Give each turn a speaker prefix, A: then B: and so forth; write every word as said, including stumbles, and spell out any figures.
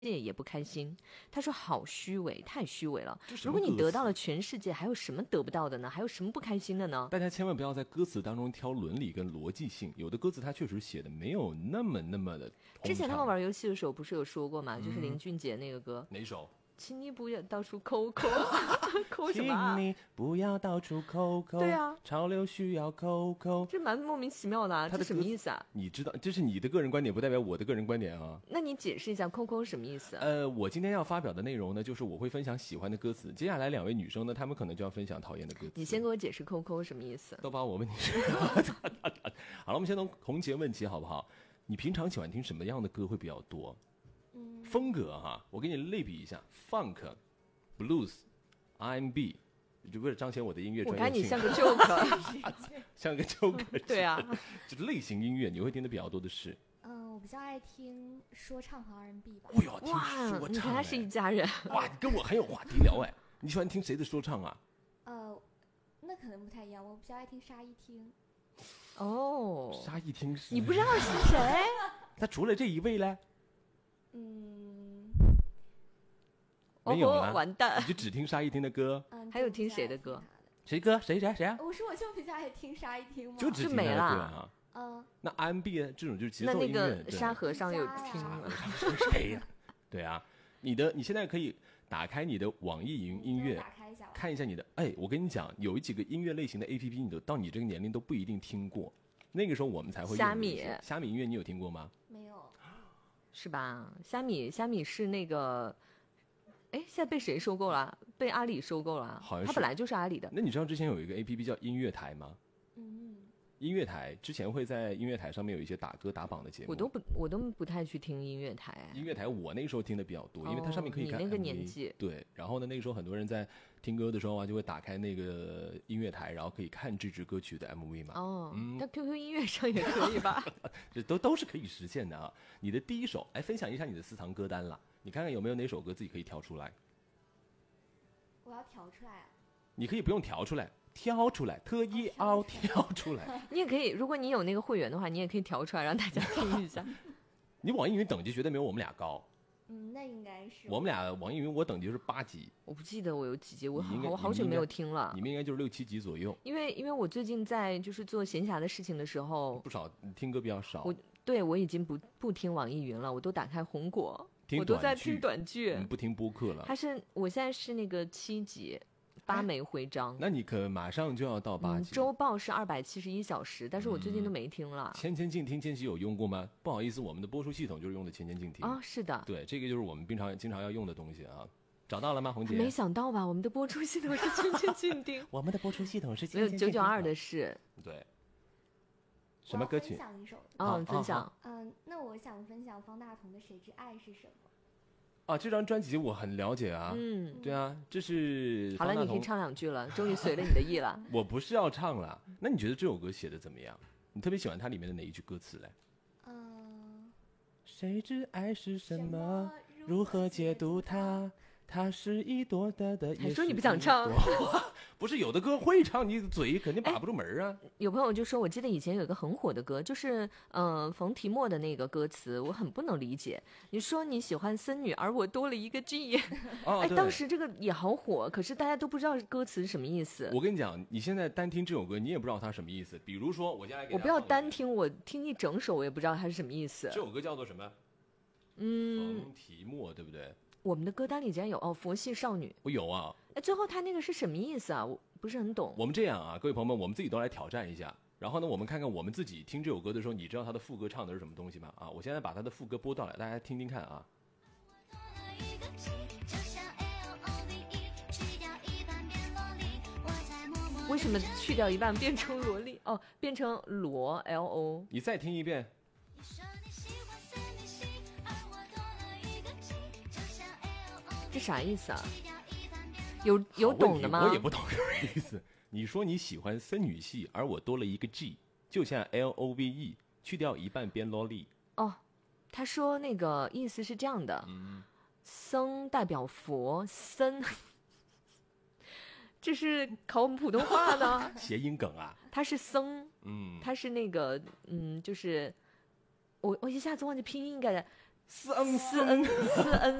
A: 界也不开心。他说好虚伪，太虚伪了。如果你得到了全世界，还有什么得不到的呢？还有什么不开心的呢？
B: 大家千万不要在歌词当中挑伦理跟逻辑性，有的歌词它确实写的没有那么那么的。
A: 之前他们玩游戏的时候不是有说过吗？嗯、就是林俊杰那个歌。
B: 哪首？
A: 请你不要到处抠抠，抠什么、啊？
B: 请你不要到处抠抠。
A: 对啊，
B: 潮流需要抠抠。
A: 这蛮莫名其妙的啊，这什么意思啊？
B: 你知道，这是你的个人观点，不代表我的个人观点啊。
A: 那你解释一下抠抠什么意思？
B: 呃，我今天要发表的内容呢，就是我会分享喜欢的歌词。接下来两位女生呢，她们可能就要分享讨厌的歌词。
A: 你先给我解释抠抠什么意思？
B: 都把我问题好了，我们先从红杰问起好不好？你平常喜欢听什么样的歌会比较多？嗯，风格哈，我给你类比一下 ，funk。Blues，R and B， 就为了彰显我的音乐专业性。
A: 我看你像个 joker，
B: 像个 joker。
A: 对啊，
B: 就类型音乐你会听的比较多的是？
C: 嗯、呃，我比较爱听说唱和 R and B 吧。
B: 哎呦，听说唱、
A: 哇，你看他是一家人。
B: 哇，你跟我很有话题聊哎。你喜欢听谁的说唱啊？
C: 呃，那可能不太一样，我比较爱听沙一听。
A: 哦，
B: 沙一听是？
A: 你不知道是谁？
B: 那除了这一位呢？
C: 嗯。
B: 没有了、
A: 哦，完蛋！
B: 你就只听沙一听的歌，
C: 嗯，
A: 还有听谁的歌？
B: 谁歌？谁谁谁啊？
C: 我说我就比较爱听沙一听嘛，
B: 就只听他的歌啊。
C: 嗯，
B: 那 R and B 这种就是节奏音乐。
A: 那那个沙和尚有听吗？
B: 沙和尚是谁呀、啊？对啊，你的你现在可以打开你的网易云音乐，
C: 打开一下，
B: 看一下你的。哎，我跟你讲，有几个音乐类型的 A P P， 你都到你这个年龄都不一定听过，那个时候我们才会用。
A: 虾米，
B: 虾米音乐你有听过吗？
C: 没有，
A: 是吧？虾米，虾米是那个。哎，现在被谁收购了？被阿里收购了。
B: 好像是。
A: 它本来就是阿里的。
B: 那你知道之前有一个 A P P 叫音乐台吗？
C: 嗯。
B: 音乐台之前会在音乐台上面有一些打歌打榜的节目。
A: 我都不，我都不太去听音乐台。
B: 音乐台我那时候听的比较多，因为它上面可以看 M V。
A: 你那个年纪。
B: 对，然后呢，那个时候很多人在听歌的时候啊，就会打开那个音乐台，然后可以看这支歌曲的 M V 嘛。
A: 哦。嗯。那 Q Q 音乐上也可以吧？
B: 这都都是可以实现的啊！你的第一首，来分享一下你的私藏歌单了，你看看有没有哪首歌自己可以挑出来。
C: 我要调出来啊！
B: 你可以不用调出来，挑出来，特意凹挑出来。
A: 你也可以，如果你有那个会员的话，你也可以调出来让大家听一下。
B: 你网易云等级绝对没有我们俩高。
C: 嗯，那应该是。
B: 我们俩网易云我等级是八级。
A: 我不记得我有几级，我好我好久没有听了。
B: 你们应该就是六七级左右。
A: 因为因为我最近在就是做闲暇的事情的时候，
B: 不少听歌比较少。
A: 我对我已经不不听网易云了，我都打开红果。
B: 我
A: 都在听短剧，
B: 不听播客了。
A: 他是我现在是那个七级，八枚徽章。
B: 那你可马上就要到八级。
A: 嗯、周报是二百七十一小时，但是我最近都没听了。
B: 千千静听千玺有用过吗？不好意思，我们的播出系统就是用的千千静听
A: 啊、哦，是的，
B: 对，这个就是我们经常经常要用的东西啊。找到了吗，红姐？
A: 没想到吧，我们的播出系统是千千静听。
B: 我们的播出系统是
A: 没有九九二的是。
B: 对。什么歌曲？
C: 分享一首。
A: 嗯，分享。
C: 嗯，那我想分享方大同的《谁知爱是什么》。
B: 啊，这张专辑我很了解啊。
A: 嗯，
B: 对啊，这是
A: 好了，你可以唱两句了，终于随了你的意了。
B: 我不是要唱了，那你觉得这首歌写的怎么样？你特别喜欢它里面的哪一句歌词嘞？
C: 嗯，
B: 谁知爱是什么？如何解读它？它是一朵的的。
A: 还说你不想唱？
B: 不是有的歌会唱，你嘴肯定把不住门啊。
A: 有朋友就说，我记得以前有一个很火的歌，就是嗯、呃、冯提莫的那个歌词，我很不能理解。你说你喜欢森女，而我多了一个 G。
B: 哦、
A: 哎，当时这个也好火，可是大家都不知道歌词是什么意思。
B: 我跟你讲，你现在单听这首歌，你也不知道它什么意思。比如说，我现在给
A: 我不要单听，我听一整首，我也不知道它是什么意思。
B: 这首歌叫做什么？
A: 嗯，
B: 冯提莫，对不对？
A: 我们的歌单里竟然有哦，佛系少女。
B: 我有啊。
A: 哎，最后他那个是什么意思啊？我不是很懂。
B: 我们这样啊，各位朋友们，我们自己都来挑战一下。然后呢，我们看看我们自己听这首歌的时候，你知道它的副歌唱的是什么东西吗？啊，我现在把它的副歌播到来，大家听听看啊。
A: 为什么去掉一半变成萝莉？哦，变成罗 L O。
B: 你再听一遍。
A: 这啥意思啊？有有懂的吗？
B: 我也不懂什么意思。你说你喜欢森女系，而我多了一个 G， 就像 L O V E， 去掉一半变萝莉。
A: 哦，他说那个意思是这样的，
B: 嗯、
A: 僧代表佛，僧，这是考我们普通话呢？
B: 谐音梗啊。
A: 他是僧，
B: 嗯，
A: 他是那个嗯，就是我我一下子忘记拼音该的。
B: 思恩
A: 思恩思恩